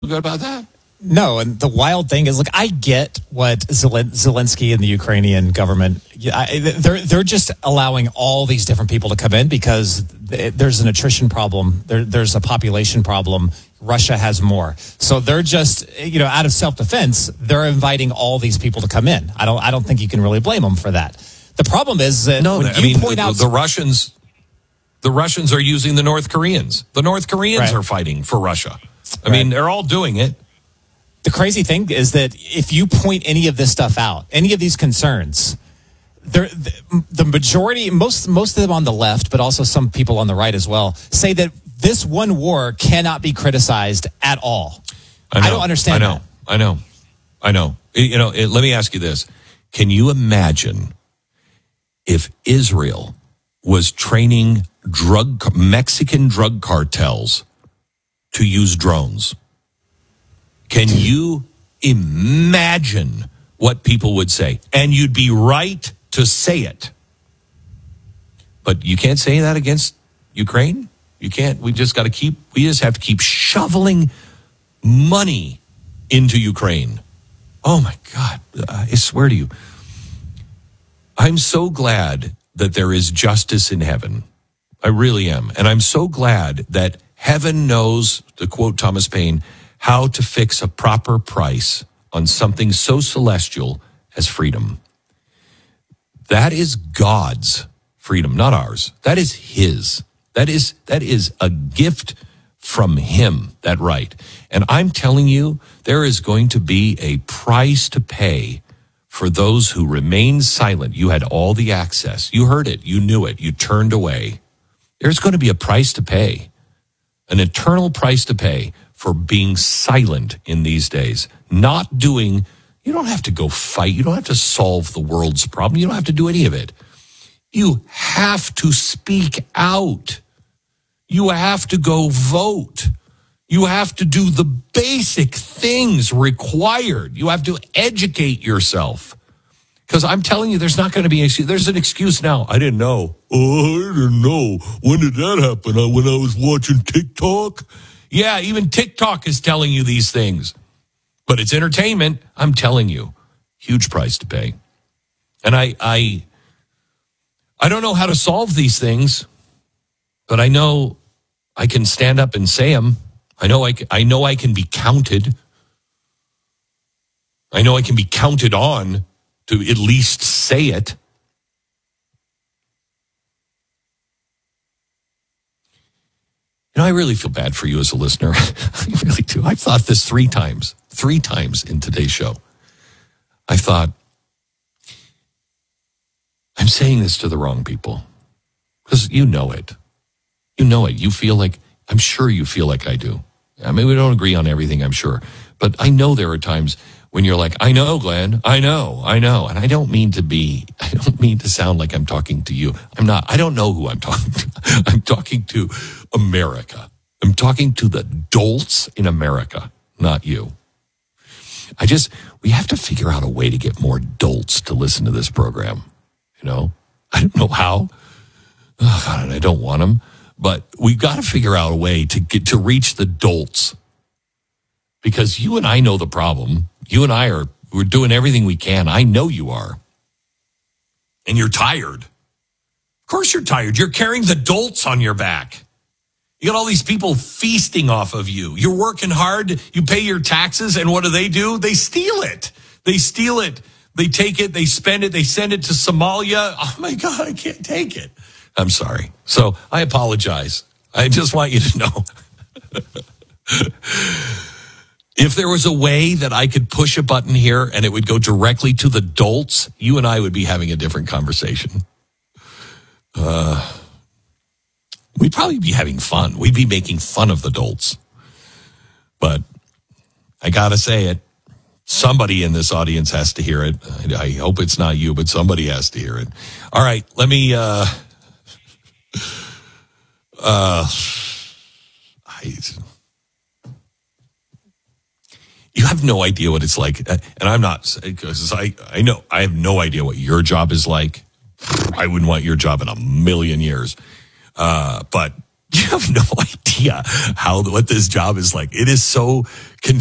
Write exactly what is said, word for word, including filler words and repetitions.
Good about that? No, and the wild thing is, look, I get what Zelen- Zelensky and the Ukrainian government, I, they're they're just allowing all these different people to come in because there's an attrition problem. There, there's a population problem. Russia has more. So they're just, you know, out of self-defense, they're inviting all these people to come in. I don't I don't think you can really blame them for that. The problem is that no, when I you mean, point the, out the Russians, the Russians are using the North Koreans. The North Koreans Right. are fighting for Russia. I Right. mean, they're all doing it. The crazy thing is that if you point any of this stuff out, any of these concerns, the, the majority, most most of them on the left, but also some people on the right as well, say that this one war cannot be criticized at all. I, know, I don't understand I know. that. I know. I know. You know, it, let me ask you this. Can you imagine if Israel was training drug Mexican drug cartels to use drones? Can you imagine what people would say? And you'd be right to say it. But you can't say that against Ukraine. You can't. We just got to keep, we just have to keep shoveling money into Ukraine. Oh my God. I swear to you. I'm so glad that there is justice in heaven. I really am. And I'm so glad that heaven knows, to quote Thomas Paine, how to fix a proper price on something so celestial as freedom. That is God's freedom, not ours. That is his. That is, that is a gift from him, that right. And I'm telling you, there is going to be a price to pay for those who remain silent. You had all the access. You heard it. You knew it. You turned away. There's going to be a price to pay, an eternal price to pay for being silent in these days, not doing, you don't have to go fight. You don't have to solve the world's problem. You don't have to do any of it. You have to speak out. You have to go vote. You have to do the basic things required. You have to educate yourself. Because I'm telling you, there's not going to be an excuse. There's an excuse now. I didn't know. Oh, I didn't know. When did that happen? Uh, When I was watching TikTok? Yeah, even TikTok is telling you these things. But it's entertainment. I'm telling you, huge price to pay. And I, I, I don't know how to solve these things, but I know I can stand up and say them. I know I, I know I can be counted. I know I can be counted on to at least say it. You know, I really feel bad for you as a listener. I really do. I've thought this three times, three times in today's show. I thought, I'm saying this to the wrong people because you know it. You know it. You feel like, I'm sure you feel like I do. I mean, we don't agree on everything, I'm sure. But I know there are times when you're like, I know, Glenn, I know, I know. And I don't mean to be, I don't mean to sound like I'm talking to you. I'm not, I don't know who I'm talking to. I'm talking to America. I'm talking to the dolts in America, not you. I just, we have to figure out a way to get more dolts to listen to this program. You know, I don't know how. Oh, God, and I don't want them. But we've got to figure out a way to get to reach the dolts. Because you and I know the problem. You and I are, we're doing everything we can. I know you are. And you're tired. Of course you're tired. You're carrying the dolts on your back. You got all these people feasting off of you. You're working hard. You pay your taxes. And what do they do? They steal it. They steal it. They take it. They spend it. They send it to Somalia. Oh, my God, I can't take it. I'm sorry. So I apologize. I just want you to know. If there was a way that I could push a button here and it would go directly to the dolts, you and I would be having a different conversation. Uh, we'd probably be having fun. We'd be making fun of the dolts. But I got to say it. Somebody in this audience has to hear it. I, I hope it's not you, but somebody has to hear it. All right, let me... Uh, uh, I... You have no idea what it's like. And I'm not, because I, I know, I have no idea what your job is like. I wouldn't want your job in a million years. Uh, but You have no idea how what this job is like. It is so confusing.